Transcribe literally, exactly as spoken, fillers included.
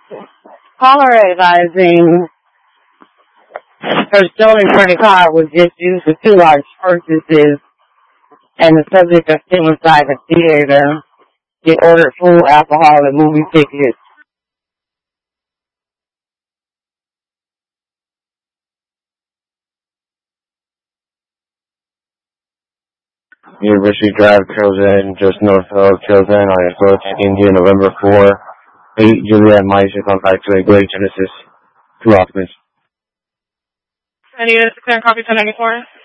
Caller advising her stolen credit card was just used for two large purchases, and the subject is still inside the theater. She ordered food, alcohol, and movie tickets. University Drive, Trozen, just north of Trozen, on your floor, India, November fourth, eight, Juliet, Meiser, contact to a Great Genesis, two occupants. I need a clear copy ten ninety-four.